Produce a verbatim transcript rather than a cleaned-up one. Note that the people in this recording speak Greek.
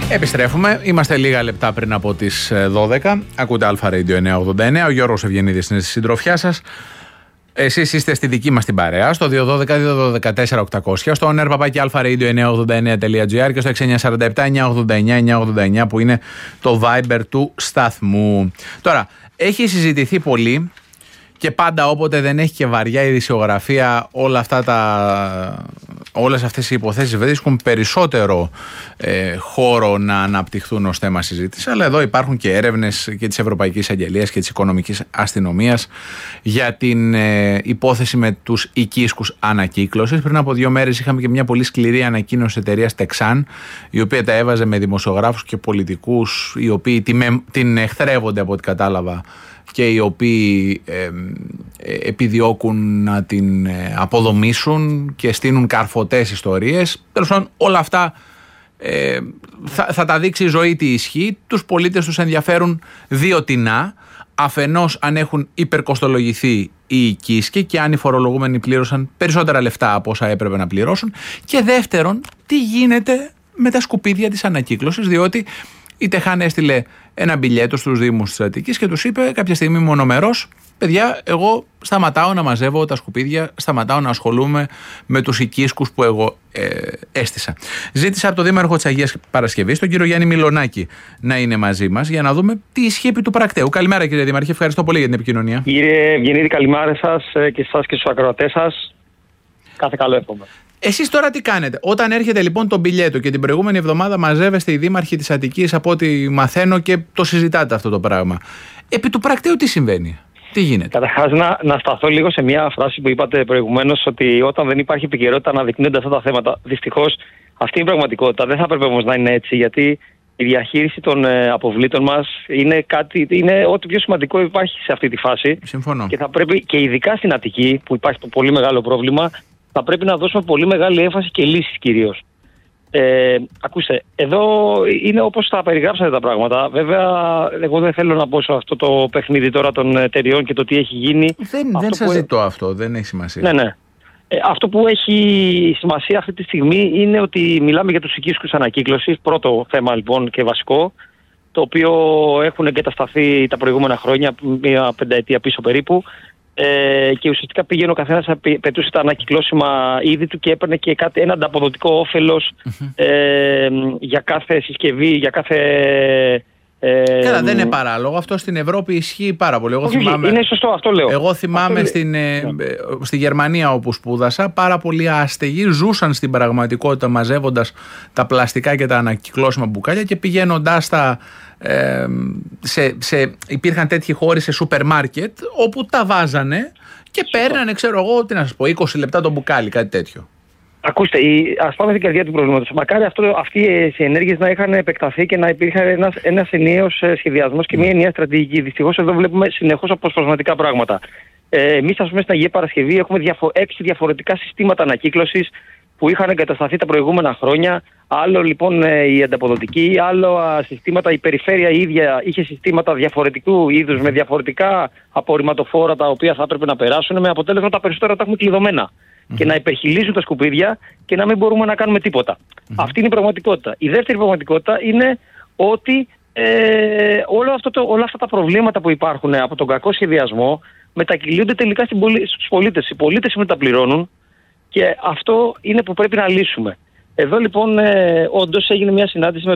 Επιστρέφουμε. Είμαστε λίγα λεπτά πριν από τις δώδεκα. Ακούτε Αλφα Radio εννιακόσια ογδόντα εννέα. Ο Γιώργος Ευγενίδης είναι στη συντροφιά σας. Εσείς είστε στη δική μας την παρέα, στο δύο ένα δύο, δύο ένα τέσσερα οκτακόσια, στο ονέρπαπάκι αλφα-radio εννιακόσια ογδόντα εννέα τελεία τζι άρ και στο έξι εννιά τέσσερα επτά εννιακόσια ογδόντα εννέα εννιακόσια ογδόντα εννέα που είναι το Viber του σταθμού. Τώρα, έχει συζητηθεί πολύ και πάντα όποτε δεν έχει και βαριά ειδησιογραφία, όλα αυτά τα, όλες αυτές οι υποθέσεις βρίσκουν περισσότερο ε, χώρο να αναπτυχθούν ως θέμα συζήτηση. Αλλά εδώ υπάρχουν και έρευνες και της Ευρωπαϊκής Αγγελίας και της Οικονομικής Αστυνομίας για την ε, υπόθεση με τους οικίσκους ανακύκλωσης. Πριν από δύο μέρες είχαμε και μια πολύ σκληρή ανακοίνωση εταιρείας Texan, η οποία τα έβαζε με δημοσιογράφους και πολιτικούς, οι οποίοι την, την εχθρεύονται από ό,τι κατάλαβα και οι οποίοι ε, ε, επιδιώκουν να την ε, αποδομήσουν και στείνουν καρφωτές ιστορίες. Τέλος πάντων, όλα αυτά ε, θα, θα τα δείξει η ζωή τι ισχύει. Τους πολίτες τους ενδιαφέρουν δύο τινά. Αφενός αν έχουν υπερκοστολογηθεί οι οικίσκοι και αν οι φορολογούμενοι πλήρωσαν περισσότερα λεφτά από όσα έπρεπε να πληρώσουν. Και δεύτερον, τι γίνεται με τα σκουπίδια της ανακύκλωσης, διότι η Τεχάν έστειλε ένα μπιλιέτο στους Δήμους της Αττικής και τους είπε κάποια στιγμή μονομερός: παιδιά, εγώ σταματάω να μαζεύω τα σκουπίδια, σταματάω να ασχολούμαι με τους οικίσκους που εγώ ε, έστησα. Ζήτησα από τον Δήμαρχο της Αγίας Παρασκευής, τον κύριο Γιάννη Μιλονάκη, να είναι μαζί μας για να δούμε τι ισχύει επί του πρακτέου. Καλημέρα, κύριε Δήμαρχε, ευχαριστώ πολύ για την επικοινωνία. Κύριε Ευγενίδη, καλημέρα σας και εσάς και στους ακροατές σας. Κάθε καλό εύχομαι. Εσείς τώρα τι κάνετε? Όταν έρχεται λοιπόν το μπιλιέτο και την προηγούμενη εβδομάδα μαζεύεστε οι δήμαρχοι της Αττικής, από ό,τι μαθαίνω, και το συζητάτε αυτό το πράγμα. Επί του πρακτέου τι συμβαίνει? Τι γίνεται? Καταρχάς, να, να σταθώ λίγο σε μια φράση που είπατε προηγουμένως, ότι όταν δεν υπάρχει επικαιρότητα αναδεικνύονται αυτά τα θέματα. Δυστυχώς αυτή είναι η πραγματικότητα. Δεν θα έπρεπε όμως να είναι έτσι, γιατί η διαχείριση των ε, αποβλήτων μας είναι, κάτι, είναι ό,τι πιο σημαντικό υπάρχει σε αυτή τη φάση. Συμφωνώ. Και θα πρέπει, και ειδικά στην Αττική, που υπάρχει το πολύ μεγάλο πρόβλημα, θα πρέπει να δώσουμε πολύ μεγάλη έμφαση και λύσεις κυρίως. Ε, ακούστε, εδώ είναι όπως τα περιγράψατε τα πράγματα. Βέβαια, εγώ δεν θέλω να πω σε αυτό το παιχνίδι τώρα των εταιριών και το τι έχει γίνει. Δεν, δεν σας ζητώ αυτό, δεν έχει σημασία. Ναι, ναι. Ε, αυτό που έχει σημασία αυτή τη στιγμή είναι ότι μιλάμε για τους οικίσκους ανακύκλωσης. Πρώτο θέμα λοιπόν και βασικό, το οποίο έχουν εγκατασταθεί τα προηγούμενα χρόνια, μια πενταετία πίσω περίπου. Ε, και ουσιαστικά πήγαινε ο καθένας, πετούσε τα ανακυκλώσιμα είδη του και έπαιρνε και κάτι, ένα ανταποδοτικό όφελος mm-hmm. ε, για κάθε συσκευή, για κάθε... Ε, Καλά, δεν είναι παράλογο. Αυτό στην Ευρώπη ισχύει πάρα πολύ. Εγώ όχι, θυμάμαι, είναι σωστό, αυτό λέω. Εγώ θυμάμαι αυτό στην, ε, στη Γερμανία όπου σπούδασα, πάρα πολλοί άστεγοι ζούσαν στην πραγματικότητα μαζεύοντας τα πλαστικά και τα ανακυκλώσιμα μπουκάλια και πηγαίνοντας τα... Ε, σε, σε, υπήρχαν τέτοιοι χώροι σε σούπερ μάρκετ όπου τα βάζανε και παίρνανε, ξέρω εγώ, τι να σας πω, είκοσι λεπτά το μπουκάλι, κάτι τέτοιο. Ακούστε, ας πάμε στην καρδιά του προβλήματος. Μακάρι αυτό, αυτοί οι ενέργειες να είχαν επεκταθεί και να υπήρχε ένας, ένας ενιαίος σχεδιασμός και μια ενιαία στρατηγική. Δυστυχώς εδώ βλέπουμε συνεχώς αποσπασματικά πράγματα. Ε, εμείς, ας πούμε, στην Αγία Παρασκευή έχουμε διαφο- έξι διαφορετικά συστήματα ανακύκλωσης που είχαν εγκατασταθεί τα προηγούμενα χρόνια. Άλλο λοιπόν η ανταποδοτική, άλλο συστήματα, η περιφέρεια η ίδια είχε συστήματα διαφορετικού είδους με διαφορετικά απορριμματοφόρα τα οποία θα έπρεπε να περάσουν, με αποτέλεσμα τα περισσότερα τα έχουμε κλειδωμένα. Mm-hmm. Και να υπερχιλίζουν τα σκουπίδια και να μην μπορούμε να κάνουμε τίποτα. Mm-hmm. Αυτή είναι η πραγματικότητα. Η δεύτερη πραγματικότητα είναι ότι ε, όλο αυτό το, όλα αυτά τα προβλήματα που υπάρχουν από τον κακό σχεδιασμό μετακυλούνται τελικά στους πολίτες. Οι πολίτες είναι που τα πληρώνουν και αυτό είναι που πρέπει να λύσουμε. Εδώ λοιπόν ε, όντως έγινε μια συνάντηση με